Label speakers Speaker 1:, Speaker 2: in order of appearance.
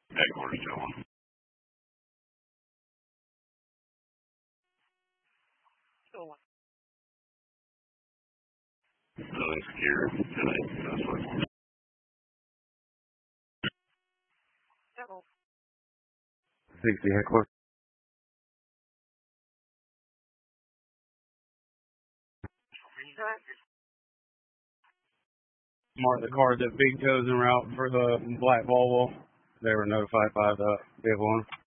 Speaker 1: Headquarters, John. Nothing secure tonight. That's what.
Speaker 2: 60 headquarters. Mark the cars that Big Toes en route for the black Volvo. They were notified by the vehicle owner.